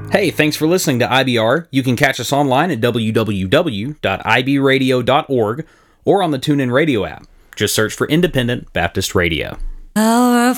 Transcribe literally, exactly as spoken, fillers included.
Hey, thanks for listening to I B R. You can catch us online at w w w dot i b radio dot org or on the TuneIn Radio app. Just search for Independent Baptist Radio. Our